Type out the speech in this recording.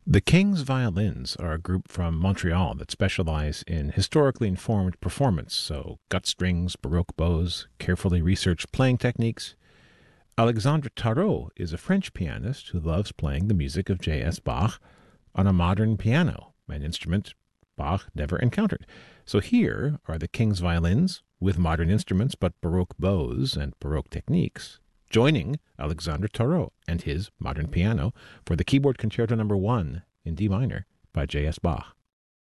The King's Violins are a group from Montreal that specialize in historically informed performance, so gut strings, Baroque bows, carefully researched playing techniques. Alexandre Tarot is a French pianist who loves playing the music of J.S. Bach on a modern piano, an instrument Bach never encountered. So here are the King's Violins with modern instruments but Baroque bows and Baroque techniques, joining Alexandre Tarot and his modern piano for the Keyboard Concerto No. 1 in D minor by J.S. Bach.